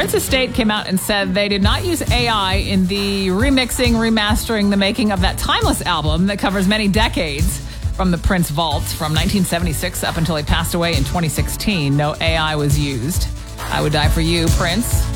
Prince estate came out and said they did not use AI in the remixing, remastering, the making of that timeless album that covers many decades from the Prince vault from 1976 up until he passed away in 2016. No AI was used. I Would Die For You, Prince.